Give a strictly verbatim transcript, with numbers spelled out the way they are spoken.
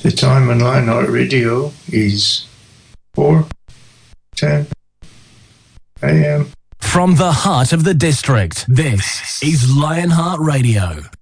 The time on Lionheart Radio is four ten a.m. From the heart of the district, this is Lionheart Radio.